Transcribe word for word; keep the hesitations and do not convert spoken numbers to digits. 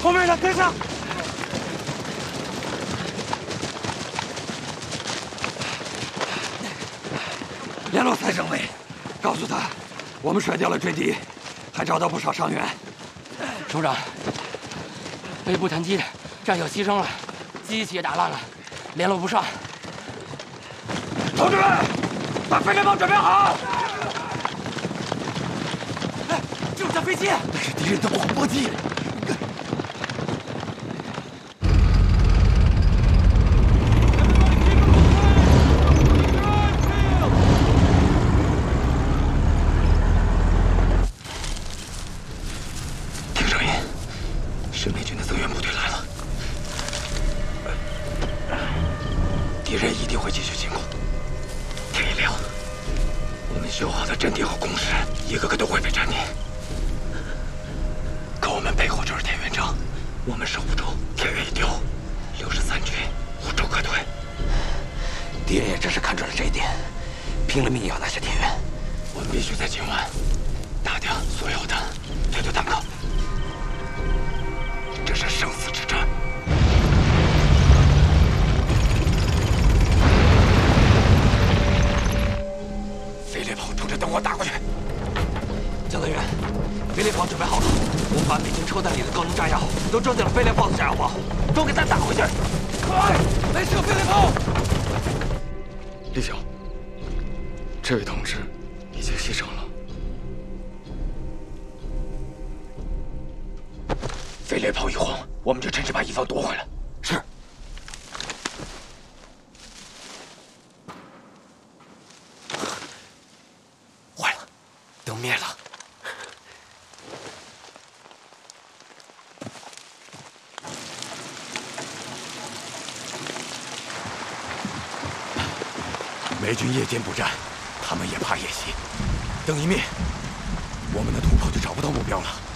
后面的跟上！联络蔡政委，告诉他，我们甩掉了追敌，还找到不少伤员。 首长，北部团机战友牺牲了，机器也打烂了，联络不上。 同志们，把飞猎炮准备好！ 哎，就是架飞机， 那是敌人的广播机。 是美军的增援部队来了，敌人一定会继续进攻。天一亮，我们修好的阵地和工事一个个都会被占领。可我们背后就是田园城，我们守不住，田园一丢，六十三军无处可退。敌人也真是看准了这一点，拼了命也要拿下田园。我们必须在今晚打掉所有的推土坦克。 这是生死之战。飞猎炮冲着等我打过去。江德元，飞猎炮准备好了，我们把美军车弹里的高能炸药都装进了飞猎炮的炸药包，都给它打回去。快，来射飞猎炮！李晓，这位同志已经牺牲了。 飞猎炮一晃，我们就趁势把一方夺回来。是。坏了，灯灭了。 美军夜间布战，他们也怕夜袭。灯一灭，我们的土炮就找不到目标了。